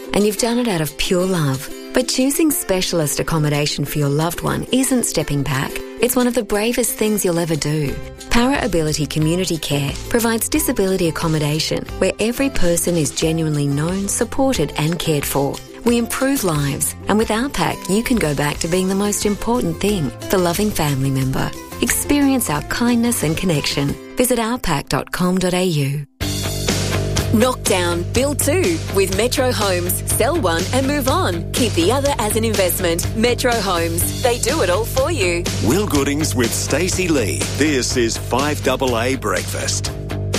and you've done it out of pure love. But choosing specialist accommodation for your loved one isn't stepping back. It's one of the bravest things you'll ever do. Para Ability Community Care provides disability accommodation where every person is genuinely known, supported and cared for. We improve lives, and with our pack, you can go back to being the most important thing, the loving family member. Experience our kindness and connection. Visit ourpack.com.au. Knock down, build two with Metro Homes. Sell one and move on. Keep the other as an investment. Metro Homes. They do it all for you. Will Goodings with Stacey Lee. This is 5AA Breakfast.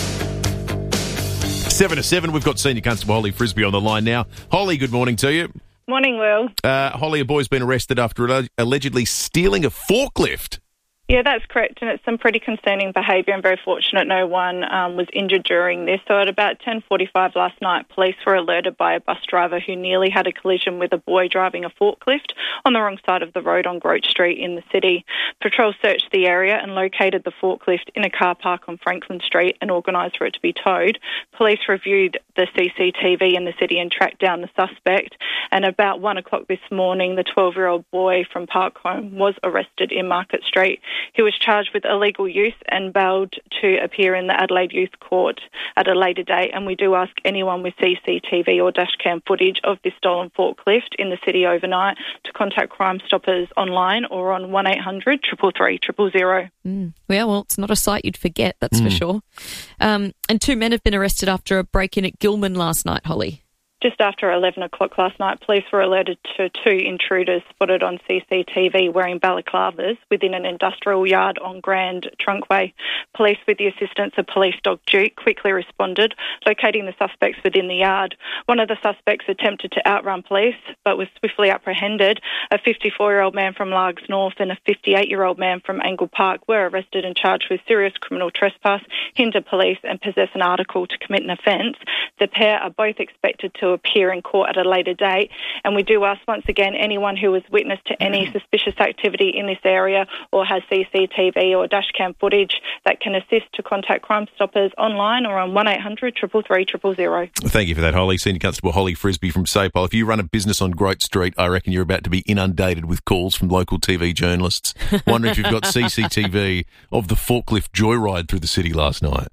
7 to 7, we've got Senior Constable Holly Frisbee on the line now. Holly, good morning to you. Morning, Will. Holly, a boy's been arrested after allegedly stealing a forklift. Yeah, that's correct, and it's some pretty concerning behaviour, and very fortunate no one was injured during this. So at about 10:45 last night, police were alerted by a bus driver who nearly had a collision with a boy driving a forklift on the wrong side of the road on Grote Street in the city. Patrol searched the area and located the forklift in a car park on Franklin Street and organised for it to be towed. Police reviewed the CCTV in the city and tracked down the suspect, and about 1 o'clock this morning, the 12-year-old boy from Parkholme was arrested in Market Street. He was charged with illegal use and bailed to appear in the Adelaide Youth Court at a later date, and we do ask anyone with CCTV or dashcam footage of this stolen forklift in the city overnight to contact Crime Stoppers online or on 1800 333 000. Well, it's not a sight you'd forget, that's for sure. And two men have been arrested after a break-in at Gilman last night, Holly. Just after 11 o'clock last night, police were alerted to two intruders spotted on CCTV wearing balaclavas within an industrial yard on Grand Trunkway. Police, with the assistance of police dog Duke, quickly responded, locating the suspects within the yard. One of the suspects attempted to outrun police, but was swiftly apprehended. A 54-year-old man from Largs North and a 58-year-old man from Angle Park were arrested and charged with serious criminal trespass, hinder police and possess an article to commit an offence. The pair are both expected to appear in court at a later date, and we do ask once again anyone who has witnessed to any suspicious activity in this area or has CCTV or dashcam footage that can assist to contact Crime Stoppers online or on 1800 333 000. Thank you for that, Holly. Senior Constable Holly Frisbee from SAPOL. If you run a business on Grote Street, I reckon you're about to be inundated with calls from local TV journalists wondering if you've got CCTV of the forklift joyride through the city last night.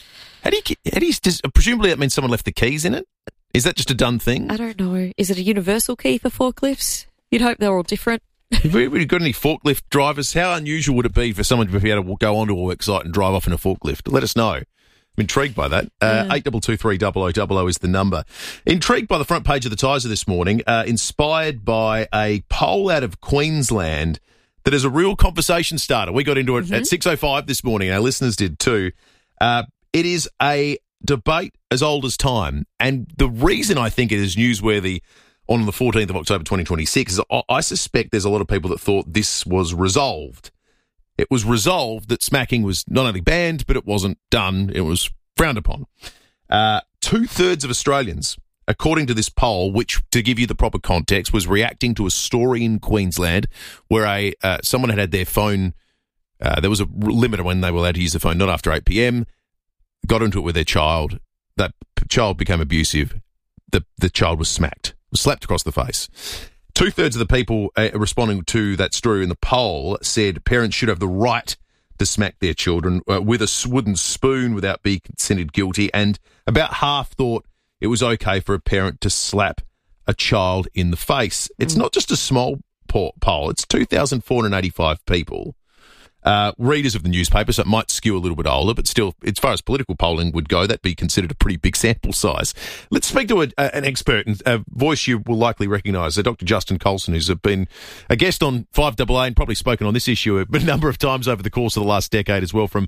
Presumably that means someone left the keys in it? Is that just a done thing? I don't know. Is it a universal key for forklifts? You'd hope they're all different. Have we got any forklift drivers? How unusual would it be for someone to be able to go onto a work site and drive off in a forklift? Let us know. I'm intrigued by that. 8223 0000 is the number. Intrigued by the front page of the Tiser this morning, inspired by a poll out of Queensland that is a real conversation starter. We got into it at 6:05 this morning. Our listeners did too. It is a debate as old as time. And the reason I think it is newsworthy on the 14th of October 2026 is I suspect there's a lot of people that thought this was resolved. It was resolved that smacking was not only banned, but it wasn't done. It was frowned upon. 2/3 of Australians, according to this poll, which, to give you the proper context, was reacting to a story in Queensland where someone had their phone, there was a limit on when they were allowed to use the phone, not after 8 p.m, got into it with their child. That child became abusive. The child was smacked, was slapped across the face. 2/3 of the people responding to that story in the poll said parents should have the right to smack their children with a wooden spoon without being considered guilty, and about half thought it was okay for a parent to slap a child in the face. It's not just a small poll. It's 2,485 people. Readers of the newspaper, so it might skew a little bit older, but still, as far as political polling would go, that'd be considered a pretty big sample size. Let's speak to an expert, and a voice you will likely recognise, Dr. Justin Colson, who's been a guest on 5AA and probably spoken on this issue a number of times over the course of the last decade as well, from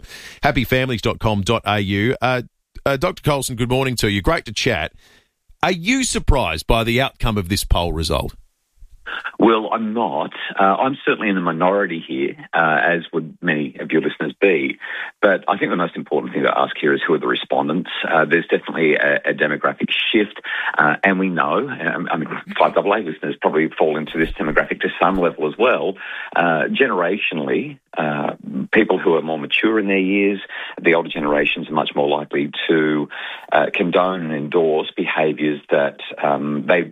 happyfamilies.com.au. Dr. Colson, good morning to you. Great to chat. Are you surprised by the outcome of this poll result? Well, I'm not. I'm certainly in the minority here, as would many of your listeners be. But I think the most important thing to ask here is who are the respondents. There's definitely a demographic shift, and we know, 5AA listeners probably fall into this demographic to some level as well. Generationally, people who are more mature in their years, the older generations are much more likely to condone and endorse behaviours that they